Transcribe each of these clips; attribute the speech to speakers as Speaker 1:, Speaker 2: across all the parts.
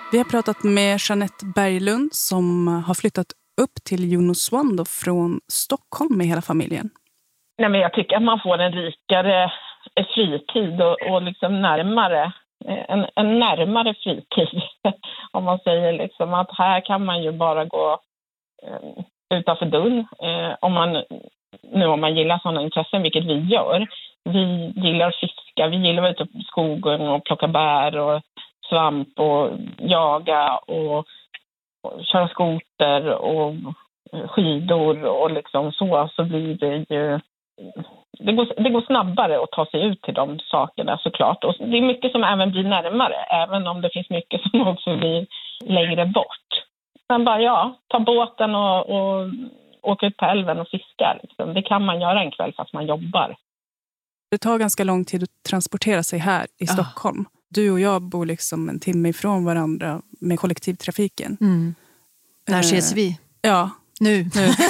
Speaker 1: Vi har pratat med Jeanette Berglund som har flyttat upp till Junossuando från Stockholm med hela familjen.
Speaker 2: Nej, men jag tycker att man får en rikare fritid och liksom närmare, en närmare fritid. Om man säger liksom att här kan man ju bara gå utanför dörren. Om man gillar sådana intressen, vilket vi gör. Vi gillar att fiska, vi gillar att vara ute i skogen och plocka bär och svamp och jaga och köra skoter och skidor och liksom så blir det ju... Det går snabbare att ta sig ut till de sakerna såklart. Och det är mycket som även blir närmare, även om det finns mycket som också blir längre bort. Men bara ta båten och åka ut på älven och fiska. Liksom. Det kan man göra en kväll fast man jobbar.
Speaker 1: Det tar ganska lång tid att transportera sig här i Stockholm. Du och jag bor liksom en timme ifrån varandra med kollektivtrafiken.
Speaker 3: Mm. När ses vi?
Speaker 1: Ja.
Speaker 3: Nu.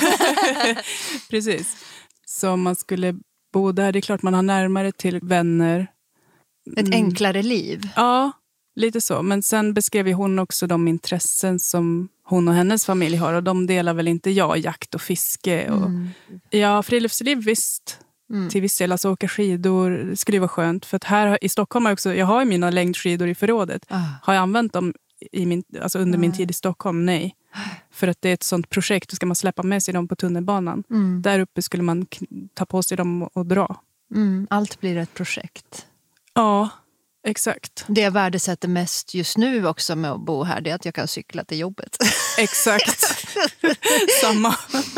Speaker 1: Precis. Så om man skulle bo där, det är klart man har närmare till vänner.
Speaker 3: Ett enklare liv.
Speaker 1: Ja, lite så. Men sen beskrev hon också de intressen som hon och hennes familj har. Och de delar väl inte jag, jakt och fiske. Och, ja, friluftsliv visst. Till viss del, alltså åka skidor, det skulle vara skönt. För att här i Stockholm har jag har mina längdskidor i förrådet. Har jag använt dem under min tid i Stockholm? Nej. För att det är ett sånt projekt, då ska man släppa med sig dem på tunnelbanan. Där uppe skulle man ta på sig dem och dra.
Speaker 3: Allt blir ett projekt.
Speaker 1: Ja, exakt.
Speaker 3: Det jag värdesätter mest just nu också med att bo här, det är att jag kan cykla till jobbet.
Speaker 1: Exakt. Samma.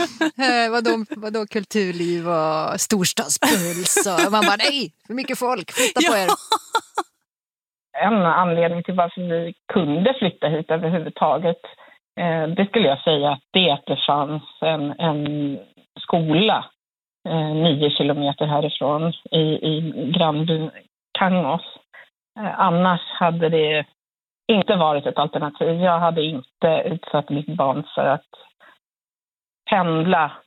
Speaker 3: Vadå kulturliv och storstadspuls och man bara nej, för mycket folk, flytta på er.
Speaker 2: En anledning till varför vi kunde flytta hit överhuvudtaget, det skulle jag säga att det fanns en skola 9 kilometer härifrån i grannbyn Kangos. Annars hade det inte varit ett alternativ. Jag hade inte utsatt mitt barn för att pendla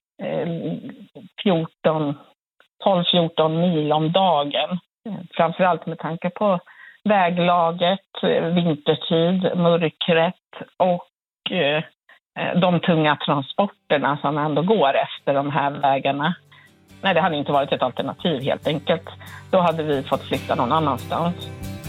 Speaker 2: 12-14 mil om dagen. Framförallt med tanke på väglaget, vintertid, mörkret och de tunga transporterna som ändå går efter de här vägarna. Nej, det hade inte varit ett alternativ helt enkelt. Då hade vi fått flytta någon annanstans.